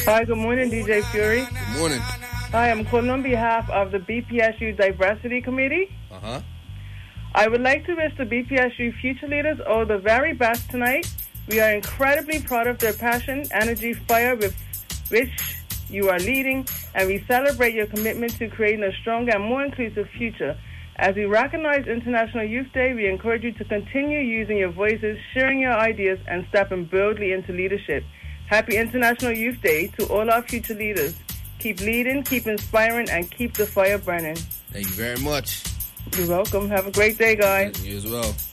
Hi, good morning, DJ Fury. Good morning. Hi, I'm calling on behalf of the BPSU Diversity Committee. Uh-huh. I would like to wish the BPSU future leaders all the very best tonight. We are incredibly proud of their passion, energy, fire with which you are leading, and we celebrate your commitment to creating a stronger and more inclusive future. As we recognize International Youth Day, we encourage you to continue using your voices, sharing your ideas, and stepping boldly into leadership. Happy International Youth Day to all our future leaders. Keep leading, keep inspiring, and keep the fire burning. Thank you very much. You're welcome. Have a great day, guys. You as well.